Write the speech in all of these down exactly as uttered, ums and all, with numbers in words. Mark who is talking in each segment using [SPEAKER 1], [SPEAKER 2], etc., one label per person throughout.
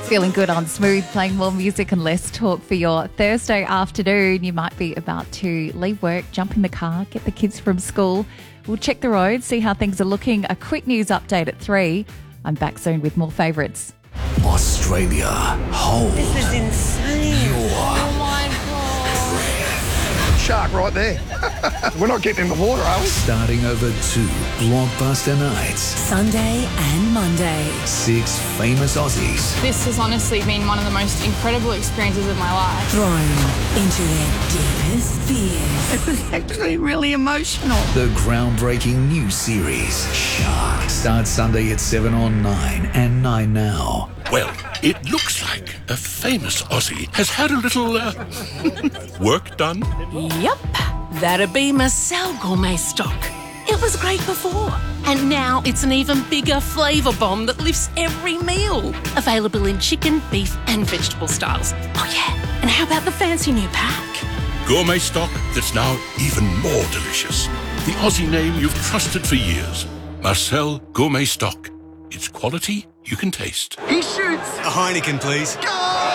[SPEAKER 1] Feeling good on Smooth, playing more music and less talk for your Thursday afternoon. You might be about to leave work, jump in the car, get the kids from school. We'll check the roads, see how things are looking. A quick news update at three. I'm back soon with more favourites.
[SPEAKER 2] Australia, hold.
[SPEAKER 3] This is insane.
[SPEAKER 2] Your
[SPEAKER 3] oh my God.
[SPEAKER 4] Shark right there. We're not getting in the water, are we?
[SPEAKER 2] Starting over two blockbuster nights.
[SPEAKER 5] Sunday and Monday.
[SPEAKER 2] Six famous Aussies.
[SPEAKER 6] This has honestly been one of the most incredible experiences of my life.
[SPEAKER 5] Thrown into their deepest fears.
[SPEAKER 3] It was actually really emotional.
[SPEAKER 2] The groundbreaking new series, Shark, starts Sunday at seven on Nine and Nine Now.
[SPEAKER 7] Well, it looks like a famous Aussie has had a little uh, work done.
[SPEAKER 3] Yep, that'd be Marcel Gourmet Stock. It was great before, and now it's an even bigger flavour bomb that lifts every meal. Available in chicken, beef and vegetable styles. Oh yeah, and how about the fancy new pack?
[SPEAKER 7] Gourmet stock that's now even more delicious. The Aussie name you've trusted for years. Marcel Gourmet Stock. It's quality you can taste.
[SPEAKER 4] He shoots.
[SPEAKER 8] A Heineken, please.
[SPEAKER 4] Go!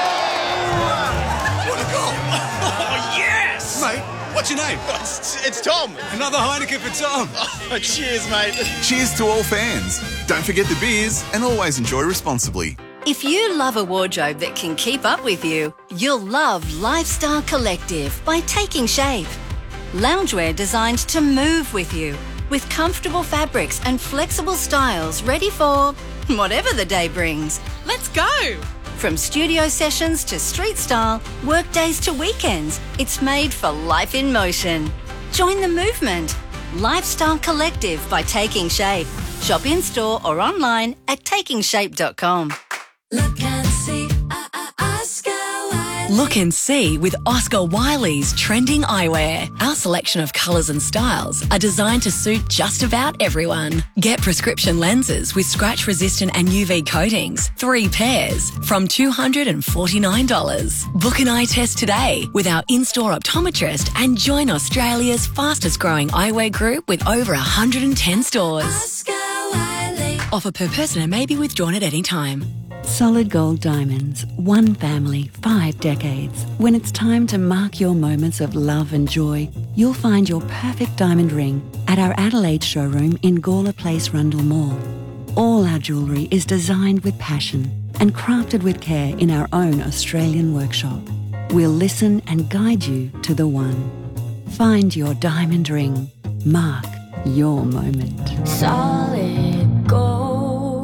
[SPEAKER 8] What a goal! Oh, yes! Mate, what's your name?
[SPEAKER 9] It's, it's Tom.
[SPEAKER 8] Another Heineken for Tom.
[SPEAKER 9] Oh, cheers, mate.
[SPEAKER 10] Cheers to all fans. Don't forget the beers and always enjoy responsibly.
[SPEAKER 5] If you love a wardrobe that can keep up with you, you'll love Lifestyle Collective by Taking Shape. Loungewear designed to move with you, with comfortable fabrics and flexible styles ready for whatever the day brings.
[SPEAKER 3] Let's go!
[SPEAKER 5] From studio sessions to street style, work days to weekends, it's made for life in motion. Join the movement. Lifestyle Collective by Taking Shape. Shop in store or online at taking shape dot com.
[SPEAKER 11] Look and see, uh, uh, Oscar Wilde.
[SPEAKER 5] Look and see with Oscar Wiley's trending eyewear. Our selection of colours and styles are designed to suit just about everyone. Get prescription lenses with scratch-resistant and U V coatings, three pairs, from two hundred forty-nine dollars. Book an eye test today with our in-store optometrist and join Australia's fastest-growing eyewear group with over one hundred ten stores.
[SPEAKER 11] Oscar Wiley.
[SPEAKER 5] Offer per person and may be withdrawn at any time.
[SPEAKER 12] Solid Gold Diamonds, one family, five decades. When it's time to mark your moments of love and joy, you'll find your perfect diamond ring at our Adelaide showroom in Gawler Place, Rundle Mall. All our jewellery is designed with passion and crafted with care in our own Australian workshop. We'll listen and guide you to the one. Find your diamond ring. Mark your moment.
[SPEAKER 11] Solid gold.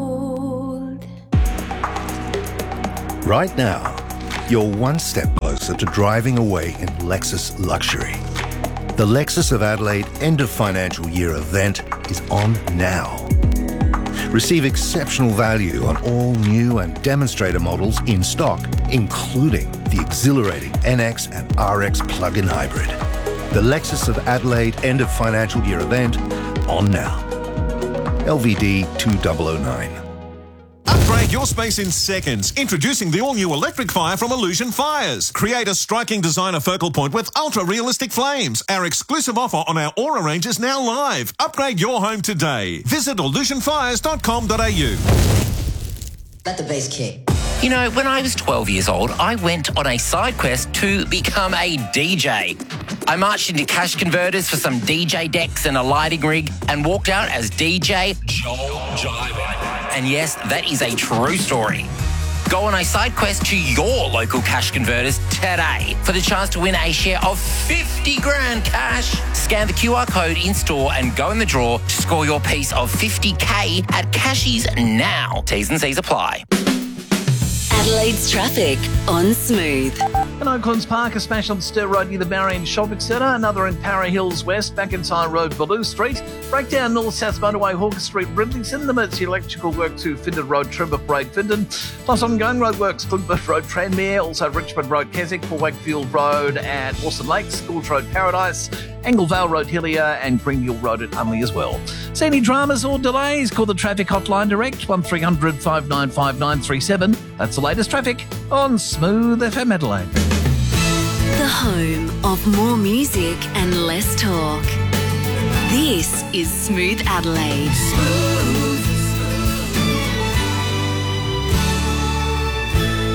[SPEAKER 13] Right now, you're one step closer to driving away in Lexus luxury. The Lexus of Adelaide end of financial year event is on now. Receive exceptional value on all new and demonstrator models in stock, including the exhilarating N X and R X plug-in hybrid. The Lexus of Adelaide end of financial year event on now. L V D two thousand nine.
[SPEAKER 14] Upgrade your space in seconds. Introducing the all-new electric fire from Illusion Fires. Create a striking designer focal point with ultra-realistic flames. Our exclusive offer on our Aura range is now live. Upgrade your home today. Visit illusion fires dot com dot a u.
[SPEAKER 15] Let the bass kick.
[SPEAKER 16] You know, when I was twelve years old, I went on a side quest to become a D J. I marched into cash converters for some D J decks and a lighting rig and walked out as D J Joel Jiven. And yes, that is a true story. Go on a side quest to your local cash converters today for the chance to win a share of fifty grand cash. Scan the Q R code in store and go in the draw to score your piece of fifty K at Cashies now. T's and C's apply.
[SPEAKER 5] Adelaide's traffic on Smooth.
[SPEAKER 17] In Oaklands Park, a smash on Stir Road near the Marion Shopping Centre, another in Para Hills West, McIntyre Road, Ballou Street, breakdown North-South Motorway, Hawker Street, Bridlington, emergency electrical work to Findon Road, Trimber Parade, Findon, plus ongoing roadworks, Clintworth Road, Tranmere, also Richmond Road, Keswick, for Wakefield Road at Mawson Lakes, Schools Road, Paradise, Anglevale Road, Hillier, and Greenhill Road at Unley as well. See any dramas or delays? Call the traffic hotline direct, one three hundred five nine five nine three seven. That's the latest traffic on Smooth F M Adelaide.
[SPEAKER 5] The home of more music and less talk. This is Smooth Adelaide. Smooth.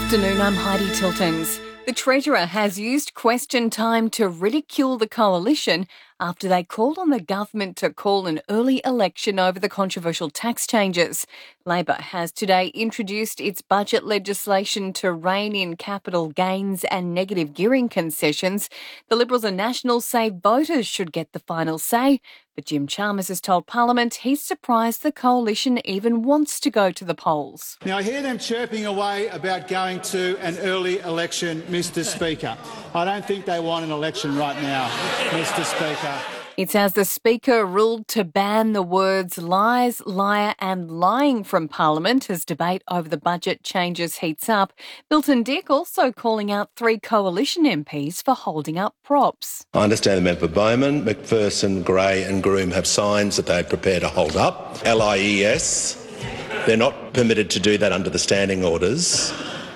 [SPEAKER 18] afternoon, I'm Heidi Tiltons. The Treasurer has used question time to ridicule the coalition after they called on the government to call an early election over the controversial tax changes. Labor has today introduced its budget legislation to rein in capital gains and negative gearing concessions. The Liberals and Nationals say voters should get the final say, but Jim Chalmers has told Parliament he's surprised the coalition even wants to go to the polls.
[SPEAKER 19] Now, I hear them chirping away about going to an early election, Mister Speaker. I don't think they want an election right now, Mister Speaker.
[SPEAKER 18] It's as the Speaker ruled to ban the words lies, liar and lying from Parliament as debate over the budget changes heats up. Milton Dick also calling out three coalition M Ps for holding up props.
[SPEAKER 20] I understand the member Bowman, McPherson, Gray and Groom have signs that they're prepared to hold up. L I E S, they're not permitted to do that under the standing orders.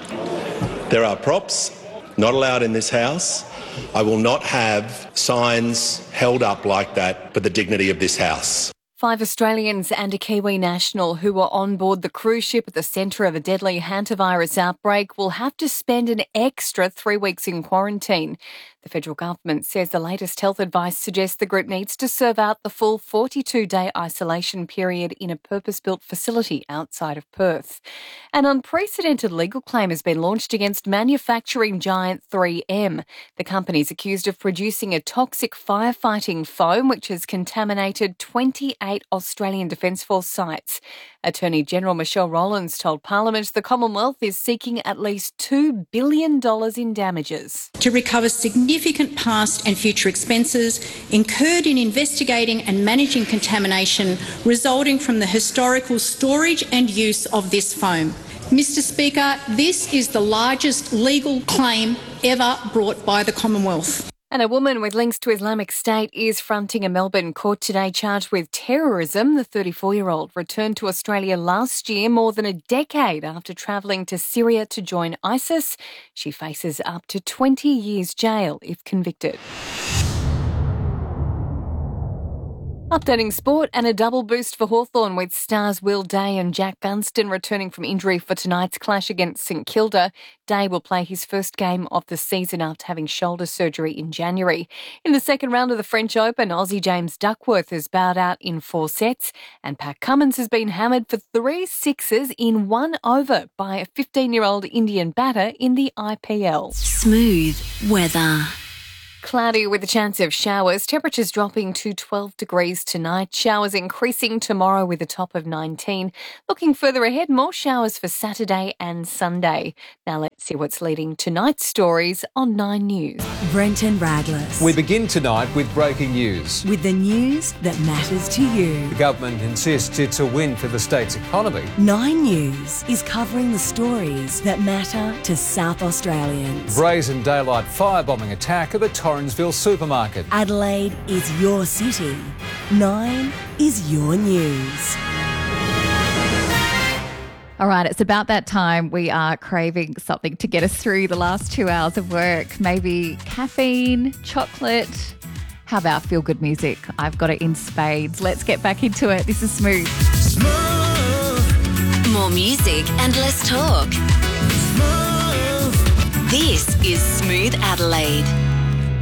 [SPEAKER 20] There are props not allowed in this House. I will not have signs held up like that for the dignity of this House.
[SPEAKER 18] Five Australians and a Kiwi national who were on board the cruise ship at the centre of a deadly hantavirus outbreak will have to spend an extra three weeks in quarantine. The federal government says the latest health advice suggests the group needs to serve out the full forty-two day isolation period in a purpose-built facility outside of Perth. An unprecedented legal claim has been launched against manufacturing giant three M. The company is accused of producing a toxic firefighting foam which has contaminated twenty-eight Australian Defence Force sites. Attorney General Michelle Rowlands told Parliament the Commonwealth is seeking at least two billion dollars in damages.
[SPEAKER 21] To recover significant past and future expenses incurred in investigating and managing contamination resulting from the historical storage and use of this foam. Mister Speaker, this is the largest legal claim ever brought by the Commonwealth.
[SPEAKER 18] And a woman with links to Islamic State is fronting a Melbourne court today charged with terrorism. The thirty-four-year-old returned to Australia last year, more than a decade after travelling to Syria to join ISIS. She faces up to twenty years jail if convicted. Updating sport and a double boost for Hawthorn with stars Will Day and Jack Gunston returning from injury for tonight's clash against St Kilda. Day will play his first game of the season after having shoulder surgery in January. In the second round of the French Open, Aussie James Duckworth has bowed out in four sets and Pat Cummins has been hammered for three sixes in one over by a fifteen-year-old Indian batter in the I P L.
[SPEAKER 12] Smooth weather.
[SPEAKER 18] Cloudy with a chance of showers. Temperatures dropping to twelve degrees tonight. Showers increasing tomorrow with a top of nineteen. Looking further ahead, more showers for Saturday and Sunday. Now let's see what's leading tonight's stories on Nine News.
[SPEAKER 12] Brenton Radless.
[SPEAKER 22] We begin tonight with breaking news.
[SPEAKER 12] With the news that matters to you.
[SPEAKER 22] The government insists it's a win for the state's economy.
[SPEAKER 12] Nine News is covering the stories that matter to South Australians.
[SPEAKER 22] Brazen daylight firebombing attack at the Torrensville supermarket.
[SPEAKER 12] Adelaide is your city. Nine is your news.
[SPEAKER 1] All right, it's about that time. We are craving something to get us through the last two hours of work. Maybe caffeine, chocolate. How about feel-good music? I've got it in spades. Let's get back into it. This is Smooth.
[SPEAKER 11] Smooth. More music and less talk. Smooth. This is Smooth Adelaide.